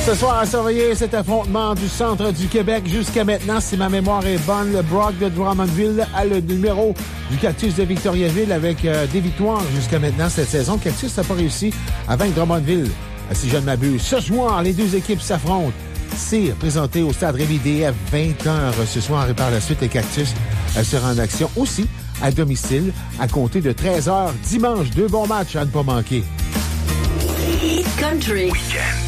Ce soir, à surveiller cet affrontement du centre du Québec. Jusqu'à maintenant, si ma mémoire est bonne, le Brock de Drummondville a le numéro du Cactus de Victoriaville avec des victoires jusqu'à maintenant cette saison. Cactus n'a pas réussi à vaincre Drummondville, si je ne m'abuse. Ce soir, les deux équipes s'affrontent. C'est présenté au Stade Révidé à 20h ce soir et par la suite, les Cactus sera en action aussi à domicile à compter de 13h dimanche. Deux bons matchs à ne pas manquer. Country. Weekend.